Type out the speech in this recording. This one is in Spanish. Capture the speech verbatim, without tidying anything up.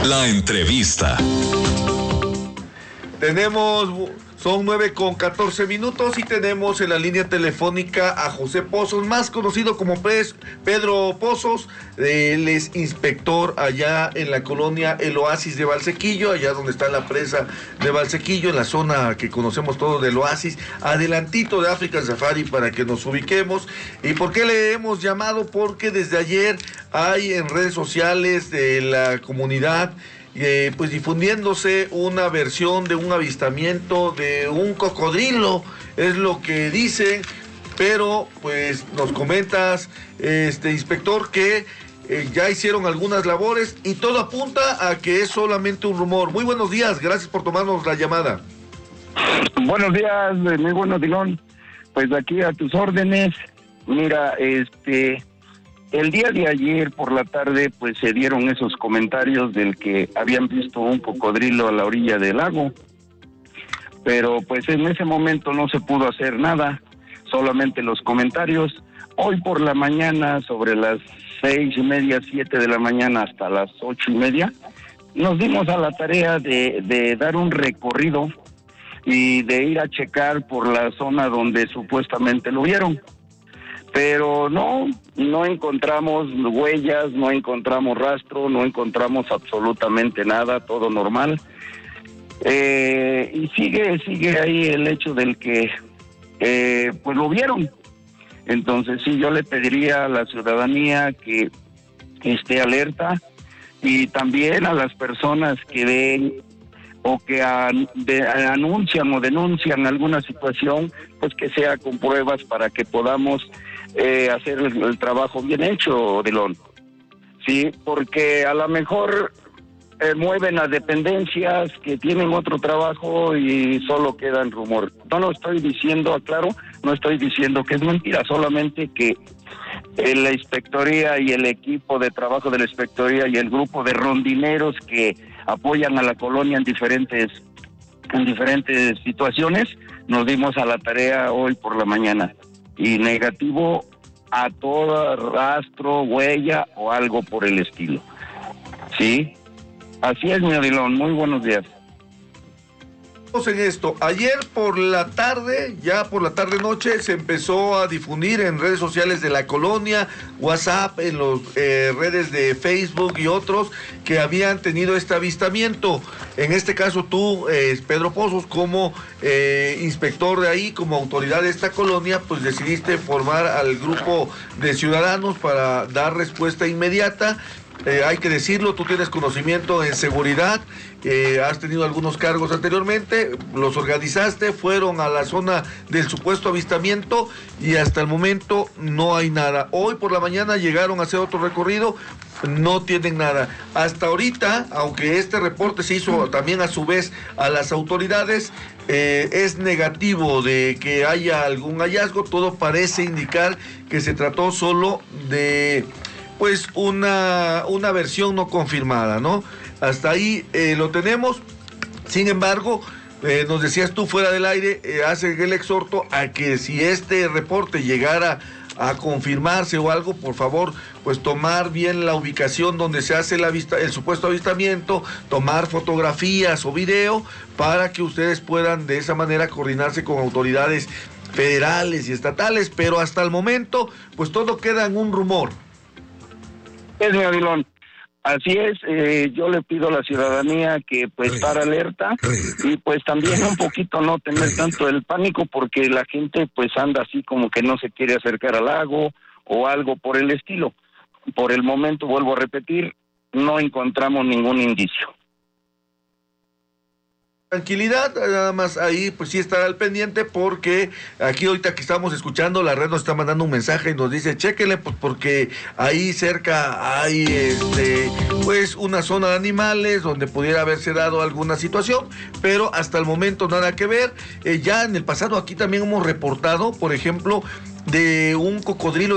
La entrevista. Tenemos, son nueve con catorce minutos y tenemos en la línea telefónica a José Pozos, más conocido como Pedro Pozos. Él es inspector allá en la colonia El Oasis de Valsequillo, allá donde está la presa de Valsequillo, en la zona que conocemos todos del Oasis, adelantito de African Safari, para que nos ubiquemos. ¿Y por qué le hemos llamado? Porque desde ayer hay en redes sociales de la comunidad Eh, pues difundiéndose una versión de un avistamiento de un cocodrilo, es lo que dicen, pero pues nos comentas, este inspector, que eh, ya hicieron algunas labores y todo apunta a que es solamente un rumor. Muy buenos días, gracias por tomarnos la llamada. Buenos días, muy buenos, Dilón. Pues aquí a tus órdenes. Mira, este... el día de ayer por la tarde pues se dieron esos comentarios del que habían visto un cocodrilo a la orilla del lago, pero pues en ese momento no se pudo hacer nada, solamente los comentarios. Hoy por la mañana, sobre las seis y media, siete de la mañana hasta las ocho y media, nos dimos a la tarea de, de dar un recorrido y de ir a checar por la zona donde supuestamente lo vieron. Pero no, no encontramos huellas, no encontramos rastro, no encontramos absolutamente nada, todo normal. Eh, y sigue, sigue ahí el hecho del que, eh, pues lo vieron. Entonces sí, yo le pediría a la ciudadanía que esté alerta y también a las personas que ven o que an, de, anuncian o denuncian alguna situación, pues que sea con pruebas para que podamos eh, hacer el, el trabajo bien hecho, Dilón. Sí, porque a lo mejor eh, mueven a dependencias que tienen otro trabajo y solo quedan rumor. No lo estoy diciendo, aclaro, no estoy diciendo que es mentira, solamente que eh, la inspectoría y el equipo de trabajo de la inspectoría y el grupo de rondineros que apoyan a la colonia en diferentes en diferentes situaciones, nos dimos a la tarea hoy por la mañana y negativo a todo rastro, huella o algo por el estilo. Sí, así es, mi Odilón, muy buenos días. En esto, ayer por la tarde, ya por la tarde noche, se empezó a difundir en redes sociales de la colonia, WhatsApp, en las eh, redes de Facebook y otros, que habían tenido este avistamiento. En este caso tú, eh, Pedro Pozos, como eh, inspector de ahí, como autoridad de esta colonia, pues decidiste formar al grupo de ciudadanos para dar respuesta inmediata. Eh, hay que decirlo, tú tienes conocimiento en seguridad, eh, has tenido algunos cargos anteriormente, los organizaste, fueron a la zona del supuesto avistamiento y hasta el momento no hay nada. Hoy por la mañana llegaron a hacer otro recorrido, no tienen nada. Hasta ahorita, aunque este reporte se hizo también a su vez a las autoridades, eh, es negativo de que haya algún hallazgo. Todo parece indicar que se trató solo de pues una, una versión no confirmada, ¿no? Hasta ahí eh, lo tenemos. Sin embargo, eh, nos decías tú fuera del aire, eh, hace el exhorto a que si este reporte llegara a confirmarse o algo, por favor, pues tomar bien la ubicación donde se hace la vista, el supuesto avistamiento, tomar fotografías o video para que ustedes puedan de esa manera coordinarse con autoridades federales y estatales, pero hasta el momento, pues todo queda en un rumor. Es mi Odilón. Así es, eh, yo le pido a la ciudadanía que pues estar alerta y pues también un poquito no tener tanto el pánico porque la gente pues anda así como que no se quiere acercar al lago o algo por el estilo. Por el momento, vuelvo a repetir, no encontramos ningún indicio. Tranquilidad, nada más ahí pues sí estar al pendiente porque aquí ahorita que estamos escuchando la red nos está mandando un mensaje y nos dice chéquenle pues porque ahí cerca hay este pues una zona de animales donde pudiera haberse dado alguna situación, pero hasta el momento nada que ver. Eh, ya en el pasado aquí también hemos reportado, por ejemplo, de un cocodrilo